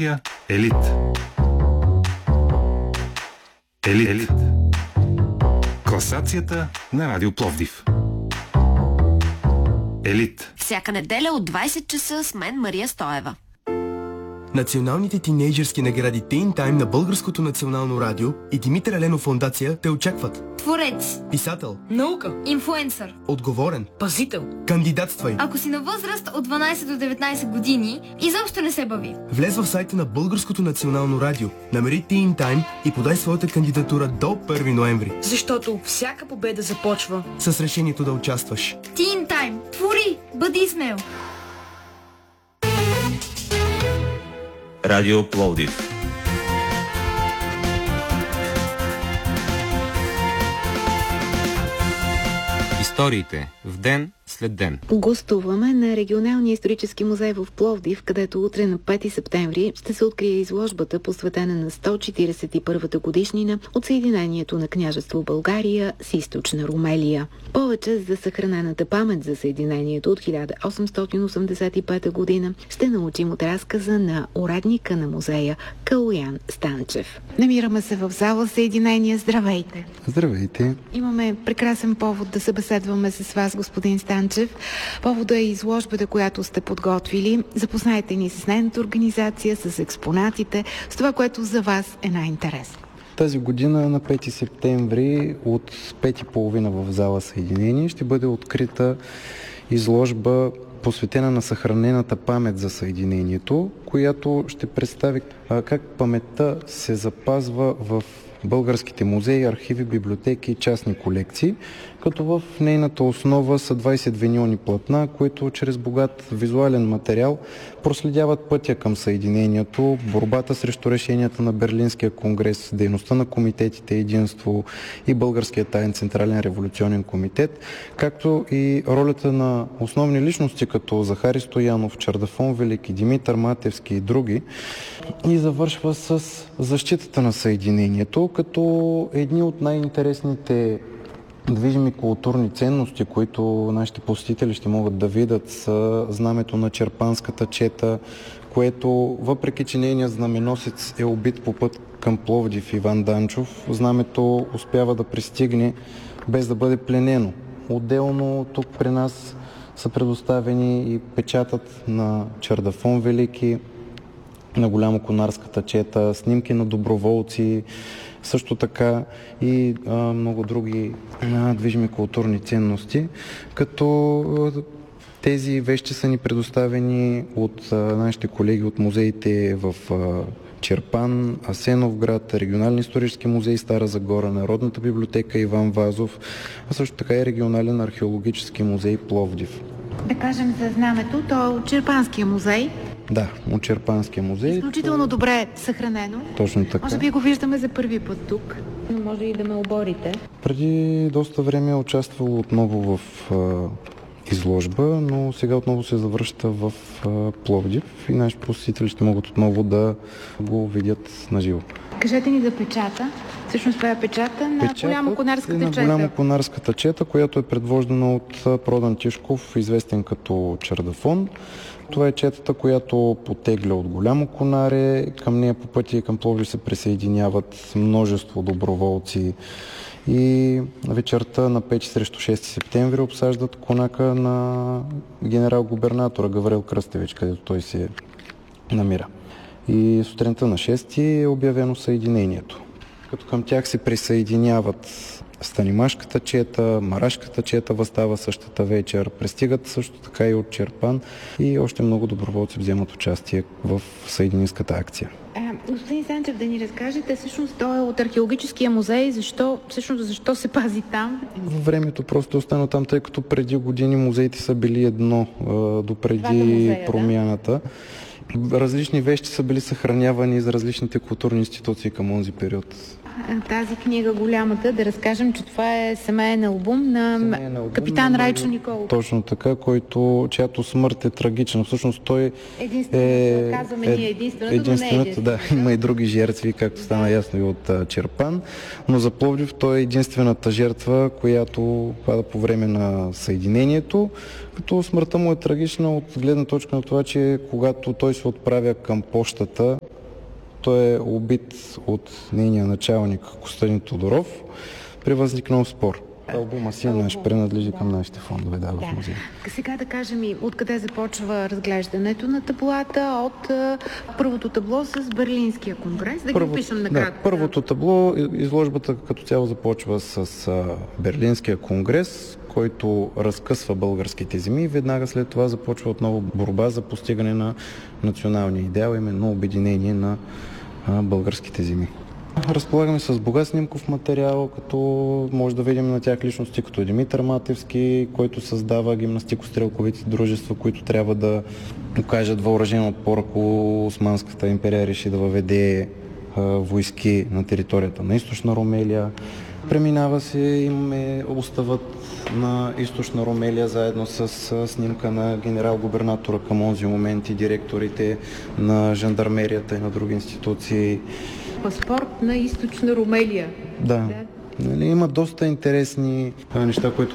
Класация Елит. Елит. Класацията на Радио Пловдив. Елит. Всяка неделя от 20 часа с мен, Мария Стоева. Националните тинейджърски награди Teen Time на Българското национално радио и Димитър Еленов фондация те очакват. Творец, писател, наука, инфлуенсър, отговорен, пазител. Кандидатствай. Ако си на възраст от 12 до 19 години, изобщо не се бави. Влез в сайта на Българското национално радио, намери Teen Time и подай своята кандидатура до 1 ноември. Защото всяка победа започва с решението да участваш. Teen Time. Твори! Бъди смел! Радио Пловдив. Историите в ден след ден. Гостуваме на Регионалния исторически музей в Пловдив, където утре на 5 септември ще се открие изложбата, посветена на 141-та годишнина от съединението на княжество България с източна Румелия. Повече за съхранената памет за съединението от 1885 година ще научим от разказа на уредника на музея Калоян Станчев. Намираме се в зала Съединение. Здравейте! Здравейте! Имаме прекрасен повод да се беседваме с вас, господин Станчев. Поводът е изложбата, която сте подготвили. Запознайте ни с нейната организация, с експонатите, с това, което за вас е най-интересно. Тази година на 5 септември от 5:30 в зала Съединение ще бъде открита изложба, посветена на съхранената памет за Съединението, която ще представи как паметта се запазва в българските музеи, архиви, библиотеки и частни колекции, като в нейната основа са 20 винилни платна, които чрез богат визуален материал проследяват пътя към Съединението, борбата срещу решенията на Берлинския конгрес, дейността на комитетите Единство и Българския таен централен революционен комитет, както и ролята на основни личности като Захари Стоянов, Чардафон Велики, Димитър Матевски и други, и завършва с защитата на Съединението, като едни от най-интересните движими културни ценности, които нашите посетители ще могат да видят, са знамето на Черпанската чета, което, въпреки че нейният знаменосец е убит по път към Пловдив, Иван Данчов, знамето успява да пристигне без да бъде пленено. Отделно тук при нас са предоставени и печатът на Чардафон Велики, на Голямоконарската чета, снимки на доброволци, също така и много други движими културни ценности, като тези вещи са ни предоставени от нашите колеги от музеите в Чирпан, Асеновград, Регионален исторически музей Стара Загора, Народната библиотека Иван Вазов, а също така и Регионален археологически музей Пловдив. Да кажем за знамето, то е от Чирпанския музей. Да, от Черпанския музей. Изключително добре съхранено. Точно така. Може би го виждаме за първи път тук, но може и да ме оборите. Преди доста време е участвал отново в изложба, но сега отново се завръща в Пловдив и наши посетители ще могат отново да го видят на живо. Кажете ни за печата. Всъщност това е печата на Голямоконарската чета. На Голямоконарската чета, която е предвождана от Продан Тишков, известен като Чардафон. Това е четата, която потегля от Голямо Конаре. Към нея по пътя и към Пловдив се присъединяват множество доброволци. И вечерта на 5 срещу 6 септември обсаждат конака на генерал-губернатора Гаврил Кръстевич, където той се намира. И сутринта на 6 е обявено съединението. Като към тях се присъединяват Станимашката чета, Марашката чета възстава същата вечер. Пристигат също така и от Черпан и още много доброволци вземат участие в съединенската акция. Господин Станчев, да ни разкажете, всъщност той е от археологическия музей, защо се пази там? Във времето просто остана там, тъй като преди години музеите са били едно, допреди музея, промяната. Да? Различни вещи са били съхранявани за различните културни институции към онзи период. Тази книга голямата, да разкажем, че това е семейен албум на капитан Райчо Николов. Точно така, чиято смърт е трагична. Всъщност той единствената, да, има и други жертви, както стана ясно и от Черпан, но за Пловдив той е единствената жертва, която пада по време на съединението, като смъртта му е трагична от гледна точка на това, че когато той се отправя към пощата, Той е убит от нейния началник Костадин Тодоров при възникнал спор. Албума си принадлежи към нашите фондове, в музея. Сега да кажем и откъде започва разглеждането на таблата, от първото табло с Берлинския конгрес. Да ги опишем накратко. Първото табло, изложбата като цяло започва с Берлинския конгрес, който разкъсва българските земи и веднага след това започва отново борба за постигане на националния идеал, именно обединение на българските земи. Разполагаме с богат снимков материал, като може да видим на тях личности като Димитър Матевски, който създава гимнастико-стрелковите дружества, които трябва да окажат въоръжен отпор, ако Османската империя реши да въведе войски на територията на Източна Румелия. Преминава се, имаме уставът на Източна Румелия, заедно с снимка на генерал-губернатора към онзи момент и директорите на жандармерията и на други институции. Паспорт на Източна Румелия. Да. Има доста интересни неща, които